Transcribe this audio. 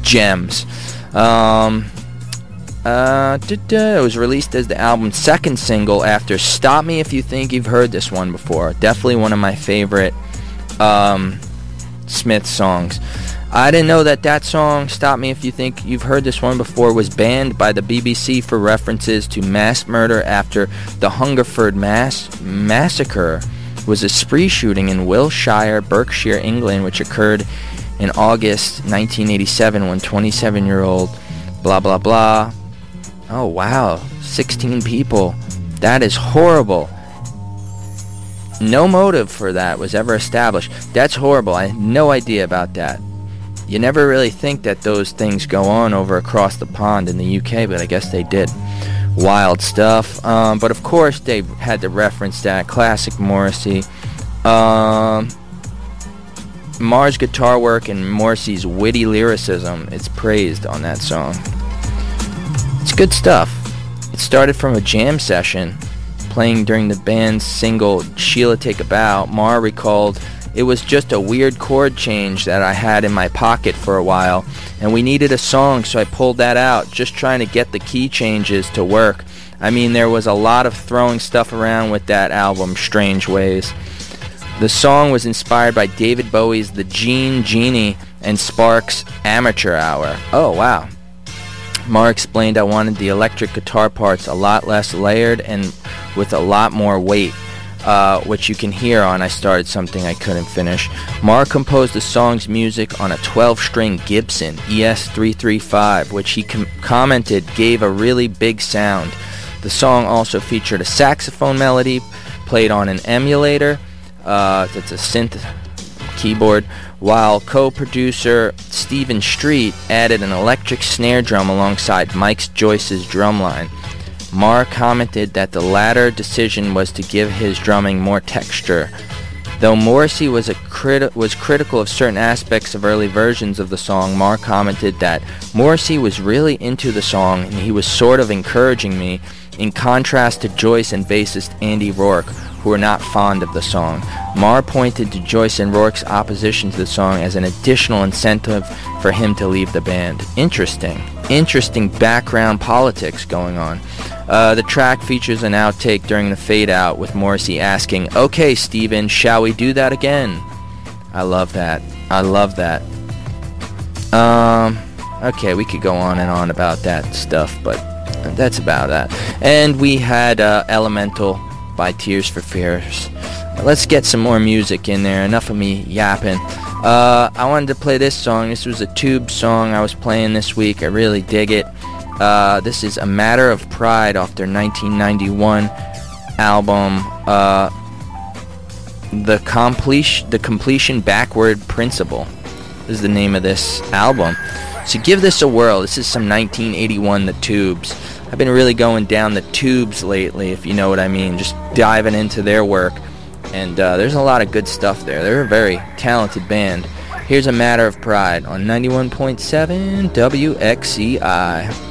gems. It was released as the album's second single after Stop Me If You Think You've Heard This One Before. Definitely one of my favorite Smith songs. I didn't know that song, Stop Me If You Think You've Heard This One Before, was banned by the BBC for references to mass murder after the Hungerford Massacre was a spree shooting in Wiltshire, Berkshire, England, which occurred in August 1987 when 27-year-old blah blah blah. Oh wow, 16 people. That is horrible. No motive for that was ever established. That's horrible. I had no idea about that. You never really think that those things go on over across the pond in the UK, but I guess they did. Wild stuff. But of course they had to reference that. Classic Morrissey. Marr's guitar work and Morrissey's witty lyricism is praised on that song. It's good stuff. It started from a jam session playing during the band's single Sheila Take a Bow. Marr recalled, "It was just a weird chord change that I had in my pocket for a while, and we needed a song, so I pulled that out, just trying to get the key changes to work. I mean, there was a lot of throwing stuff around with that album, Strange Ways." The song was inspired by David Bowie's The Genie and Sparks' Amateur Hour. Oh, wow. Marr explained, "I wanted the electric guitar parts a lot less layered and with a lot more weight, which you can hear on I Started Something I Couldn't Finish." Marr composed the song's music on a 12-string Gibson ES-335, which he commented gave a really big sound. The song also featured a saxophone melody played on an emulator, that's a synth keyboard, while co-producer Stephen Street added an electric snare drum alongside Mike Joyce's drumline. Marr commented that the latter decision was to give his drumming more texture. Though Morrissey was critical of certain aspects of early versions of the song, Marr commented that Morrissey was really into the song and he was sort of encouraging me, in contrast to Joyce and bassist Andy Rourke, who were not fond of the song. Marr pointed to Joyce and Rourke's opposition to the song as an additional incentive for him to leave the band. Interesting background politics going on. The track features an outtake during the fade-out with Morrissey asking, "Okay, Steven, shall we do that again?" I love that. Okay, we could go on and on about that stuff, but that's about that. And we had Elemental by Tears for Fears. Let's get some more music in there. Enough of me yapping. I wanted to play this song. This was a Tube song I was playing this week. I really dig it. This is A Matter of Pride off their 1991 album, The Completion Backward Principle. This is the name of this album. So give this a whirl. This is some 1981 The Tubes. I've been really going down the tubes lately, if you know what I mean. Just diving into their work. And there's a lot of good stuff there. They're a very talented band. Here's A Matter of Pride on 91.7 WXCI.